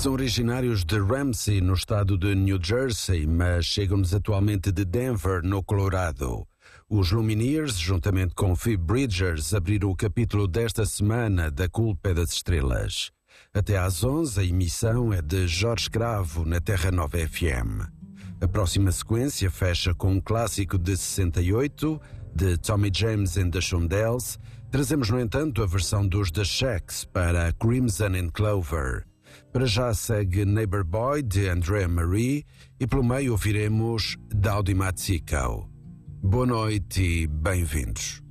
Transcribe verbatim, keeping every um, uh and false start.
São originários de Ramsey, no estado de New Jersey, mas chegam-nos atualmente de Denver, no Colorado. Os Lumineers, juntamente com Phoebe Bridgers, abriram o capítulo desta semana da Culpa das Estrelas. Até às onze, a emissão é de Jorge Cravo, na Terra Nova F M. A próxima sequência fecha com um clássico de sessenta e oito, de Tommy James and the Shondells. Trazemos, no entanto, a versão dos The Shacks para Crimson and Clover. Para já segue Neighbor Boy, de Andrea Marie, e pelo meio ouviremos Dowdy Matsiko. Boa noite e bem-vindos.